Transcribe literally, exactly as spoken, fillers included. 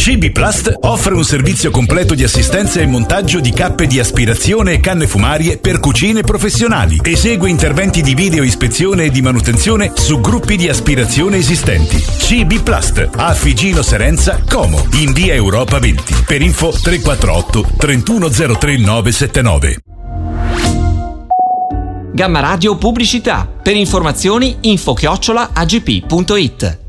C B Plast offre un servizio completo di assistenza e montaggio di cappe di aspirazione e canne fumarie per cucine professionali. Esegue interventi di video ispezione e di manutenzione su gruppi di aspirazione esistenti. C B Plast a Figino Serenza, Como, in via Europa venti. Per info tre quattro otto trentuno zero tre nove sette nove. Gamma Radio Pubblicità. Per informazioni info chiocciola agp punto it.